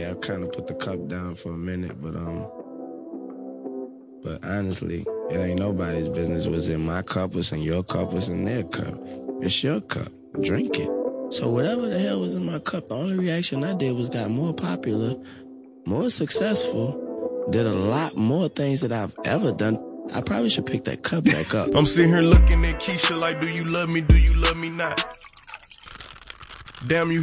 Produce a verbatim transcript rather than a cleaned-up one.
I kind of put the cup down for a minute, but um, but honestly, it ain't nobody's business. What's in my cup, what's in your cup, what's in their cup. It's your cup. Drink it. So whatever the hell was in my cup, the only reaction I did was got more popular, more successful, did a lot more things that I've ever done. I probably should pick that cup back up. I'm sitting here looking at Keisha like, do you love me, do you love me not? Damn, you